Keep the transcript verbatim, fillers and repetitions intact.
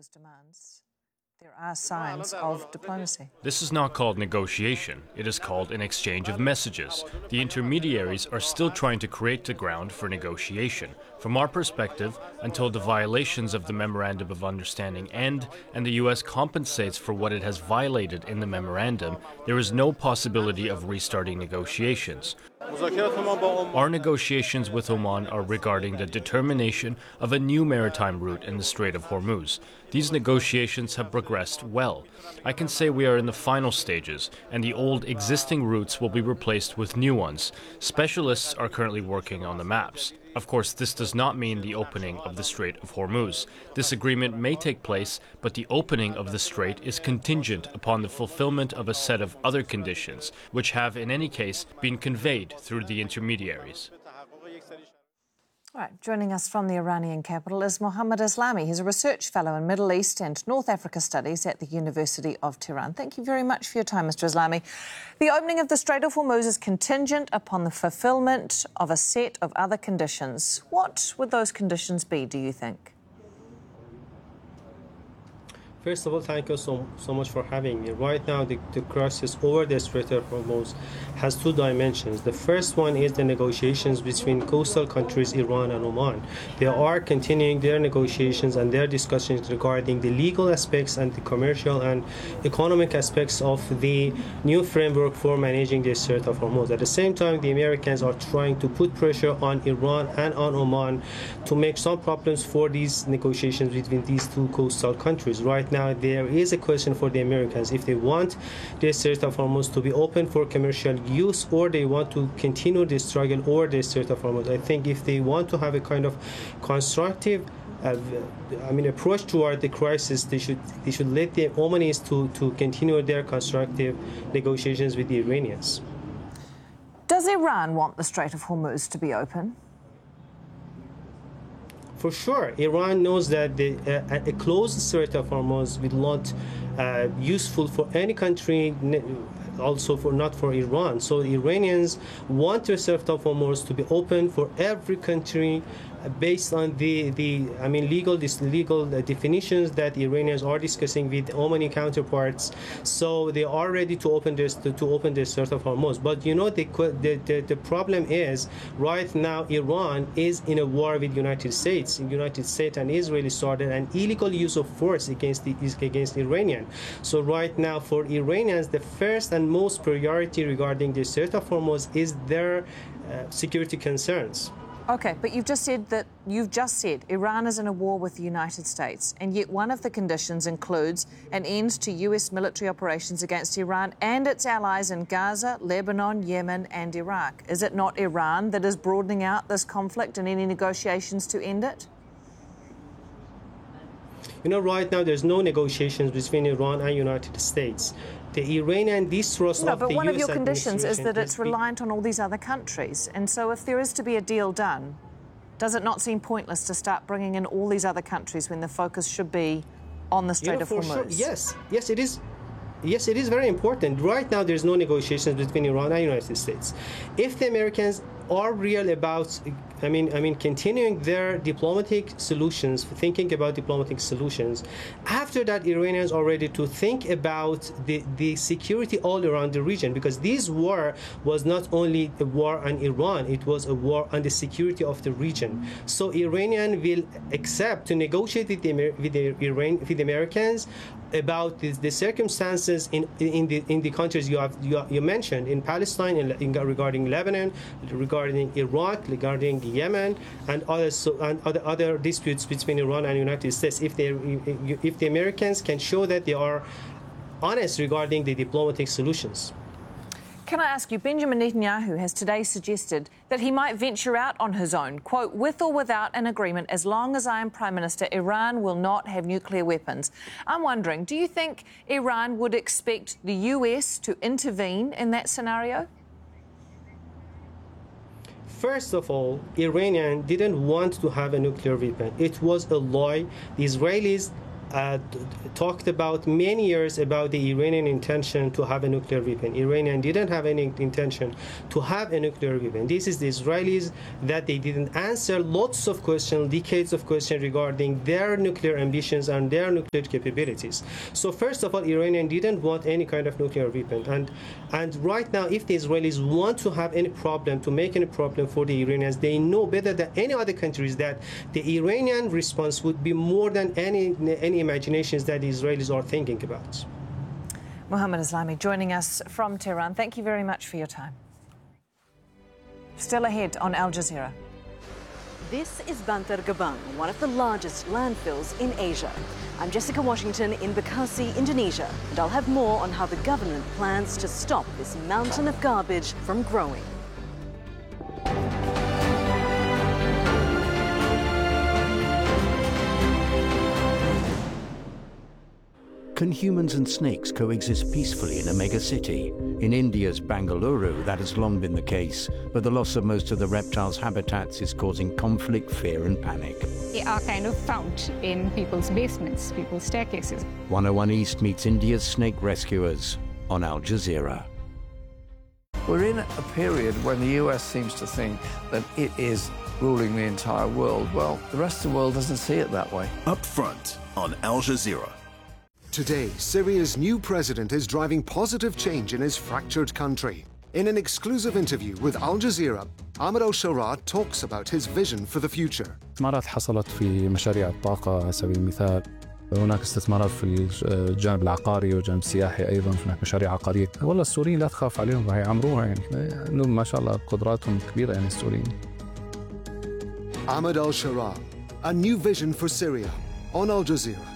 those demands, there are signs of diplomacy. This is not called negotiation. It is called an exchange of messages. The intermediaries are still trying to create the ground for negotiation. From our perspective, until the violations of the Memorandum of Understanding end and the U S compensates for what it has violated in the memorandum, there is no possibility of restarting negotiations. Our negotiations with Oman are regarding the determination of a new maritime route in the Strait of Hormuz. These negotiations have progressed well. I can say we are in the final stages, and the old existing routes will be replaced with new ones. Specialists are currently working on the maps. Of course, this does not mean the opening of the Strait of Hormuz. This agreement may take place, but the opening of the strait is contingent upon the fulfillment of a set of other conditions, which have, in any case, been conveyed through the intermediaries. All right, joining us from the Iranian capital is Mohammad Islami. He's a research fellow in Middle East and North Africa Studies at the University of Tehran. Thank you very much for your time, Mister Islami. The opening of the Strait of Hormuz is contingent upon the fulfilment of a set of other conditions. What would those conditions be, do you think? First of all, thank you so, so much for having me. Right now, the, the crisis over the Strait of Hormuz has two dimensions. The first one is the negotiations between coastal countries, Iran and Oman. They are continuing their negotiations and their discussions regarding the legal aspects and the commercial and economic aspects of the new framework for managing the Strait of Hormuz. At the same time, the Americans are trying to put pressure on Iran and on Oman to make some problems for these negotiations between these two coastal countries. Right now, there is a question for the Americans if they want the Strait of Hormuz to be open for commercial use or they want to continue the struggle over the Strait of Hormuz. I think if they want to have a kind of constructive uh, I mean, approach toward the crisis, they should they should let the Omanis to, to continue their constructive negotiations with the Iranians. Does Iran want the Strait of Hormuz to be open? For sure, Iran knows that the, uh, a closed Strait of Hormuz will not uh, useful for any country, also for not for Iran. So the Iranians want the Strait of Hormuz to be open for every country, uh, based on the, the I mean legal this legal uh, definitions that Iranians are discussing with Omani counterparts. So they are ready to open this to, to open the Strait of Hormuz. But you know the, the the the problem is right now Iran is in a war with the United States. The United States and Israel started an illegal use of force against the against Iranian. So right now for Iranians, the first and most priority regarding the Strait of Hormuz is their uh, security concerns. Okay, but you've just said that you've just said Iran is in a war with the United States, and yet one of the conditions includes an end to U S military operations against Iran and its allies in Gaza, Lebanon, Yemen and Iraq. Is it not Iran that is broadening out this conflict in any negotiations to end it? You know, right now there's no negotiations between Iran and United States. The Iranian distrust no, of the but one U S of your conditions is that it's is reliant on all these other countries. And so if there is to be a deal done, does it not seem pointless to start bringing in all these other countries when the focus should be on the Strait you know, of for Hormuz? Sure. Yes, yes, it is. Yes, it is very important. Right now, there's no negotiations between Iran and the United States. If the Americans are real about, I mean, I mean, continuing their diplomatic solutions, thinking about diplomatic solutions, after that, Iranians are ready to think about the, the security all around the region, because this war was not only a war on Iran, it was a war on the security of the region. So Iranian will accept to negotiate with the, with the, Iran, with the Americans about the, the circumstances in in the in the countries you have you, you mentioned, in Palestine, in, in regarding Lebanon, regarding Iraq, regarding Yemen, and other so, and other other disputes between Iran and the United States. If they if the Americans can show that they are honest regarding the diplomatic solutions. Can I ask you, Benjamin Netanyahu has today suggested that he might venture out on his own, quote, with or without an agreement, as long as I am Prime Minister, Iran will not have nuclear weapons. I'm wondering, do you think Iran would expect the U S to intervene in that scenario? First of all, Iranian didn't want to have a nuclear weapon. It was a lie. The Israelis uh, talked about many years about the Iranian intention to have a nuclear weapon. Iranian didn't have any intention to have a nuclear weapon. This is the Israelis that they didn't answer lots of questions, decades of questions regarding their nuclear ambitions and their nuclear capabilities. So first of all, Iranian didn't want any kind of nuclear weapon. And, and right now, if the Israelis want to have any problem, to make any problem for the Iranians, they know better than any other countries that the Iranian response would be more than any, any imaginations that the Israelis are thinking about. Mohammad Eslami joining us from Tehran. Thank you very much for your time. Still ahead on Al Jazeera. This is Bantar Gebang, one of the largest landfills in Asia. I'm Jessica Washington in Bekasi, Indonesia, and I'll have more on how the government plans to stop this mountain of garbage from growing. Can humans and snakes coexist peacefully in a megacity? In India's Bangalore, that has long been the case, but the loss of most of the reptiles' habitats is causing conflict, fear and panic. They are kind of found in people's basements, people's staircases. one oh one East meets India's snake rescuers on Al Jazeera. We're in a period when the U S seems to think that it is ruling the entire world. Well, the rest of the world doesn't see it that way. Up front on Al Jazeera. Today, Syria's new president is driving positive change in his fractured country. In an exclusive interview with Al Jazeera, Ahmed al-Sharaa talks about his vision for the future. استثمارات حصلت في مشاريع الطاقة على سبيل المثال. هناك استثمارات في الجانب العقاري والجانب السياحي أيضا، هناك مشاريع عقارية. والله السوريين لا تخاف عليهم، راح يعمروها يعني. عندهم ما شاء الله قدراتهم كبيرة يعني السوريين. Ahmed al-Sharaa, a new vision for Syria on Al Jazeera.